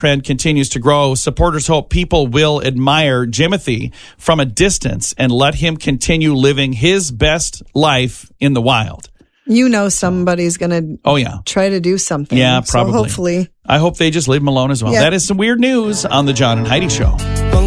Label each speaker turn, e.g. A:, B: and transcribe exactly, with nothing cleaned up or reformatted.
A: trend continues to grow. Supporters hope people will admire Jimothy from a distance and let him continue living his best life in the wild.
B: You know somebody's going to
A: oh, yeah.
B: try to do something.
A: Yeah, probably.
B: So hopefully.
A: I hope they just leave him alone as well.
B: Yep.
A: That is some weird news on the John and Heidi Show.